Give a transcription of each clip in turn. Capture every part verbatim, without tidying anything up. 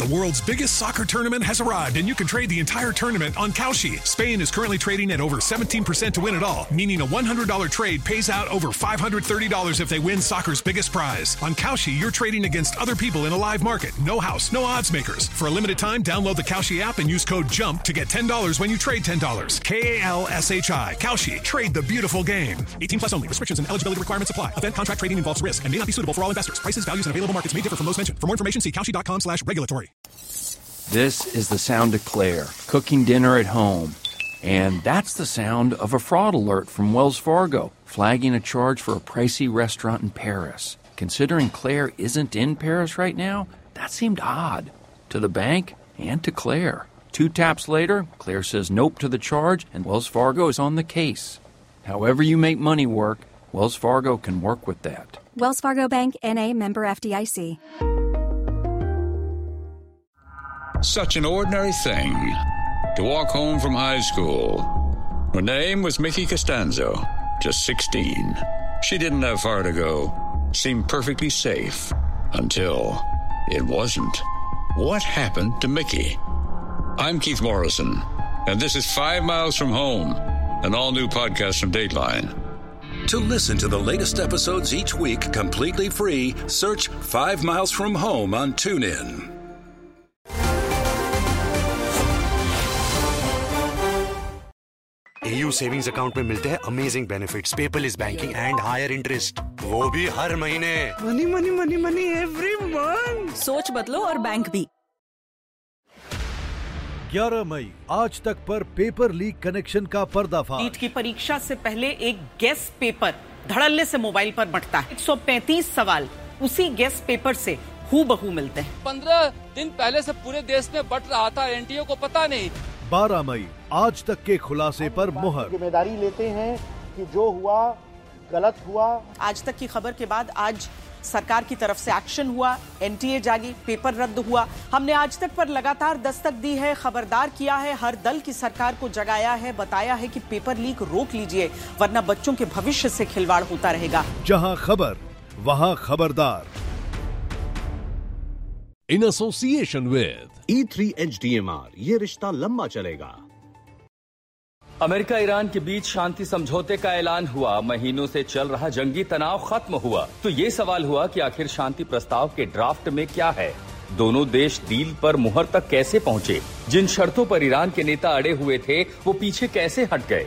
world's biggest soccer tournament has arrived, and you can trade the entire tournament on Kalshi. Spain is currently trading at over seventeen percent to win it all, meaning a one hundred dollars trade pays out over five hundred thirty dollars if they win soccer's biggest prize. On Kalshi, you're trading against other people in a live market. No house, no odds makers. For a limited time, download the Kalshi app and use code JUMP to get ten dollars when you trade ten dollars. K A L S H I. Kalshi. Trade the beautiful game. eighteen plus only. Restrictions and eligibility requirements apply. Event contract trading involves risk and may not be suitable for all investors. Prices, values, and available markets may differ from those mentioned. For more information, see kalshi.com slash regulatory. This is the sound of Claire, cooking dinner at home. And that's the sound of a fraud alert from Wells Fargo, flagging a charge for a pricey restaurant in Paris. Considering Claire isn't in Paris right now, that seemed odd. To the bank and to Claire. Two taps later, Claire says nope to the charge, and Wells Fargo is on the case. However you make money work, Wells Fargo can work with that. Wells Fargo Bank, N A, member F D I C. Such an ordinary thing to walk home from high school. Her name was Mickey Costanzo, just sixteen. She didn't have far to go, seemed perfectly safe, until it wasn't. What happened to Mickey? I'm Keith Morrison, and this is Five Miles from Home, an all-new podcast from Dateline. To listen to the latest episodes each week completely free, search Five Miles from Home on TuneIn. A U savings account में मिलते हैं amazing benefits, paperless banking and higher interest, वो भी हर महीने। Money money money money every month. सोच बदलो और bank भी। ग्यारह मई आज तक पर पेपर लीक कनेक्शन का पर्दाफाश। नीट की परीक्षा से पहले एक गेस्ट पेपर धड़ल्ले से मोबाइल पर बंटता है। एक सौ पैंतीस सवाल उसी गेस्ट पेपर से हूबहू मिलते हैं। पंद्रह दिन पहले से पूरे देश में बंट रहा था, एनटीए को पता नहीं। बारह मई आज तक के खुलासे पर मुहर। जिम्मेदारी लेते हैं कि जो हुआ गलत हुआ। आज तक की खबर के बाद आज सरकार की तरफ से एक्शन हुआ, एनटीए जागी, पेपर रद्द हुआ। हमने आज तक पर लगातार दस्तक दी है, खबरदार किया है, हर दल की सरकार को जगाया है, बताया है कि पेपर लीक रोक लीजिए वरना बच्चों के भविष्य से खिलवाड़ होता रहेगा। जहां खबर वहां खबरदार। In association with E three H D M R, ये रिश्ता लंबा चलेगा। अमेरिका ईरान के बीच शांति समझौते का ऐलान हुआ, महीनों से चल रहा जंगी तनाव खत्म हुआ। तो ये सवाल हुआ कि आखिर शांति प्रस्ताव के ड्राफ्ट में क्या है, दोनों देश डील पर मुहर तक कैसे पहुंचे, जिन शर्तों पर ईरान के नेता अड़े हुए थे वो पीछे कैसे हट गए।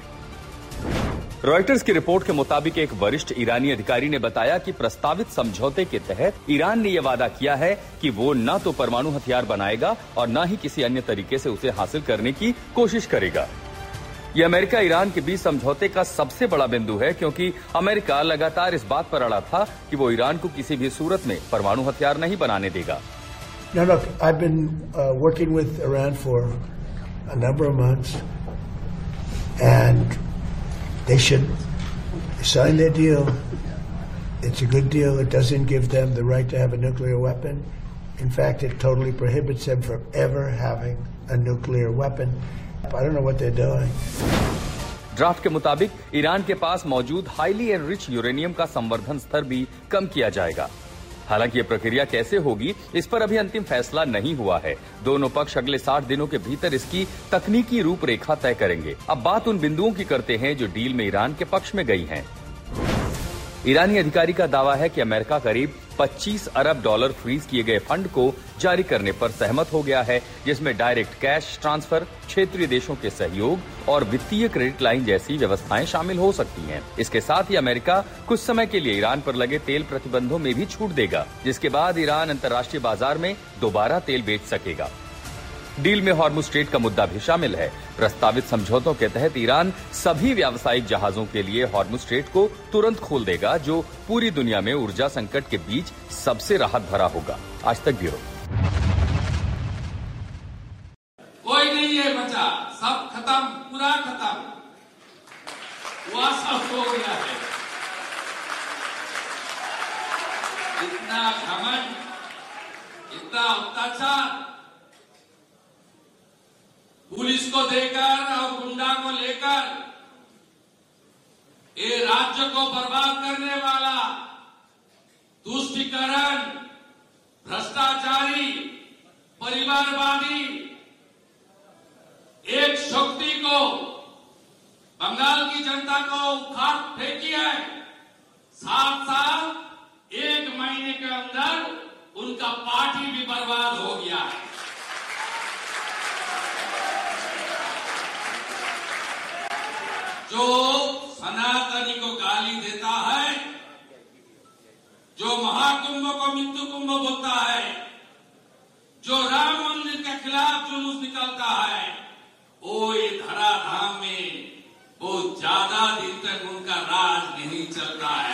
रॉयटर्स की रिपोर्ट के मुताबिक एक वरिष्ठ ईरानी अधिकारी ने बताया कि प्रस्तावित समझौते के तहत ईरान ने यह वादा किया है कि वो न तो परमाणु हथियार बनाएगा और न ही किसी अन्य तरीके से उसे हासिल करने की कोशिश करेगा। यह अमेरिका ईरान के बीच समझौते का सबसे बड़ा बिंदु है, क्योंकि अमेरिका लगातार इस बात पर अड़ा था कि वो ईरान को किसी भी सूरत में परमाणु हथियार नहीं बनाने देगा। Now look, I've been uh, working with Iran for a number of months, and they should sign their deal. It's a good deal. It doesn't give them the right to have a nuclear weapon. In fact, it totally prohibits them from ever having a nuclear weapon. I don't know what they're doing. Draft के मुताबिक Iran के पास मौजूद highly enrich uranium का संवर्धन स्तर भी कम किया जाएगा। हालांकि ये प्रक्रिया कैसे होगी, इस पर अभी अंतिम फैसला नहीं हुआ है। दोनों पक्ष अगले साठ दिनों के भीतर इसकी तकनीकी रूपरेखा तय करेंगे। अब बात उन बिंदुओं की करते हैं जो डील में ईरान के पक्ष में गई हैं। ईरानी अधिकारी का दावा है कि अमेरिका करीब पच्चीस अरब डॉलर फ्रीज किए गए फंड को जारी करने पर सहमत हो गया है, जिसमें डायरेक्ट कैश ट्रांसफर, क्षेत्रीय देशों के सहयोग और वित्तीय क्रेडिट लाइन जैसी व्यवस्थाएं शामिल हो सकती हैं। इसके साथ ही अमेरिका कुछ समय के लिए ईरान पर लगे तेल प्रतिबंधों में भी छूट देगा, जिसके बाद ईरान अंतर्राष्ट्रीय बाजार में दोबारा तेल बेच सकेगा। डील में हॉर्मुज स्ट्रेट का मुद्दा भी शामिल है। प्रस्तावित समझौतों के तहत ईरान सभी व्यावसायिक जहाजों के लिए हॉर्मुज स्ट्रेट को तुरंत खोल देगा, जो पूरी दुनिया में ऊर्जा संकट के बीच सबसे राहत भरा होगा। आज तक ब्यूरो। कोई नहीं है बचा, सब खत्म, पूरा खत्म, हुआ सब हो गया है। इतना घमंड, इतना अत्याचार पुलिस को देकर और गुंडा को लेकर ये राज्य को बर्बाद करने वाला तुष्टीकरण, भ्रष्टाचारी, परिवार सात साल एक महीने के अंदर उनका पार्टी भी बर्बाद हो गया है। जो सनातनी को गाली देता है, जो महाकुंभ को मृत्यु कुंभ बोलता है, जो राम मंदिर के खिलाफ जुलूस निकलता है, वो ये धराधाम में बहुत ज्यादा दिन तक उनका राज नहीं चलता है।